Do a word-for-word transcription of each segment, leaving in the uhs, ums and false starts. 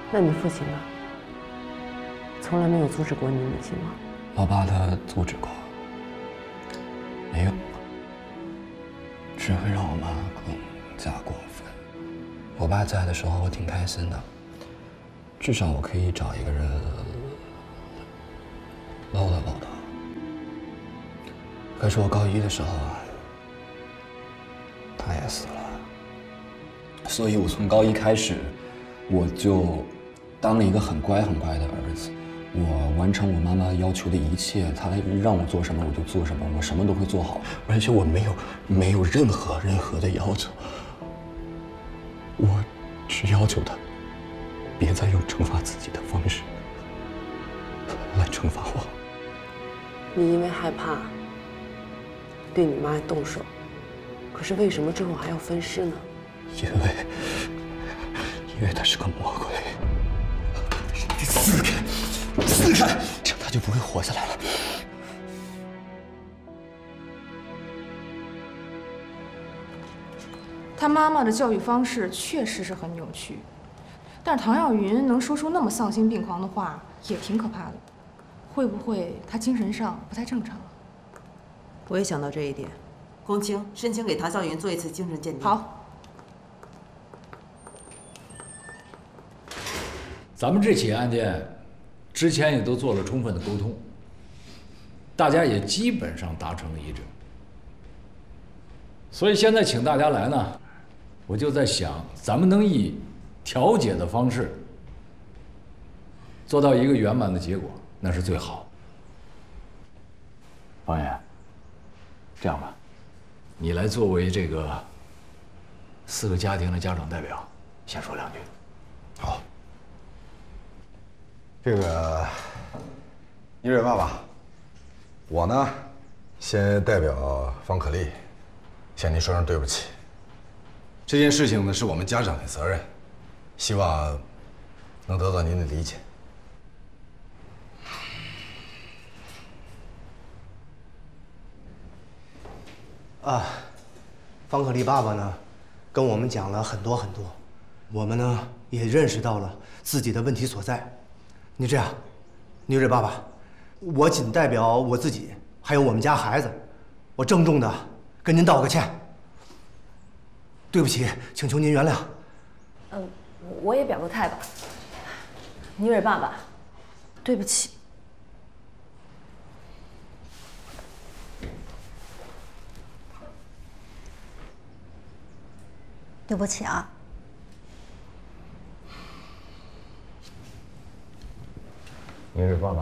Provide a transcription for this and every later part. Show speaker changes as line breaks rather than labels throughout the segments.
那你父亲呢？从来没有阻止过你母亲吗？
老爸他阻止过，没用，只会让我妈更加过分。我爸在的时候，我挺开心的，至少我可以找一个人唠叨唠叨。可是我高一的时候，他也死了，所以我从高一开始，我就当了一个很乖很乖的儿子。我完成我妈妈要求的一切，她让我做什么我就做什么，我什么都会做好，而且我没有没有任何任何的要求，我只要求他别再用惩罚自己的方式来惩罚我。
你因为害怕对你妈动手，可是为什么最后还要分尸呢？
因为因为她是个魔鬼，得撕开。撕开，这样他就不会活下来了。
他妈妈的教育方式确实是很扭曲，但是唐耀云能说出那么丧心病狂的话，也挺可怕的。会不会他精神上不太正常？
我也想到这一点。公卿申请给唐笑云做一次精神鉴定。
好。
咱们这起案件之前也都做了充分的沟通，大家也基本上达成了一致。所以现在请大家来呢，我就在想，咱们能以调解的方式做到一个圆满的结果，那是最好。方言，这样吧，你来作为这个四个家庭的家长代表，先说两句。
好。这个，一蕊爸爸，我呢，先代表方可丽，向您说声对不起。这件事情呢，是我们家长的责任，希望能得到您的理解。
啊，方可丽爸爸呢，跟我们讲了很多很多，我们呢也认识到了自己的问题所在。你这样，倪蕊爸爸，我仅代表我自己，还有我们家孩子，我郑重的跟您道个歉。对不起，请求您原谅。
嗯，我也表个态吧。倪蕊爸爸，对不起。
对不起啊。
倪蕊爸爸，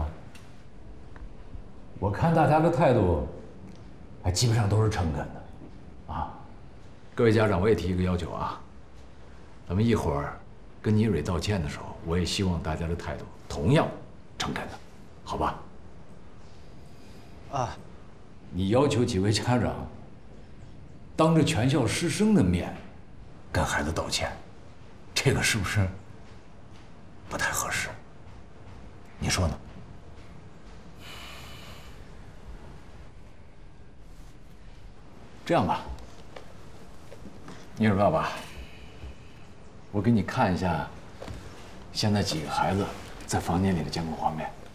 我看大家的态度，还基本上都是诚恳的，啊，各位家长，我也提一个要求啊，咱们一会儿跟倪蕊道歉的时候，我也希望大家的态度同样诚恳的，好吧？
啊，
你要求几位家长当着全校师生的面跟孩子道歉，这个是不是不太合适？你说呢？这样吧，倪蕊爸爸，我给你看一下现在几个孩子在房间里的监控画面。